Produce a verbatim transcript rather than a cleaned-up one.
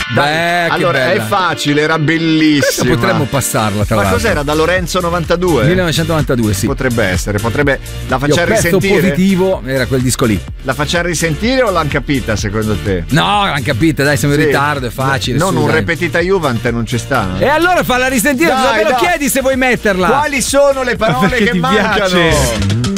Beh, allora che è facile, era bellissima. Questa potremmo passarla, tra Ma l'altro. cos'era? Da Lorenzo novantadue? millenovecentonovantadue, sì. Potrebbe essere, potrebbe. La facciamo Il pezzo risentire? positivo era quel disco lì. La facciamo risentire o l'hanno capita secondo te? No, l'hanno capita, dai, siamo Sì. in ritardo, è facile. Non su, un dai. repetita Juvante non ci sta. E allora falla risentire, Dai, cosa me lo dai. chiedi se vuoi metterla? Quali sono le parole Perché che ti mancano? piace?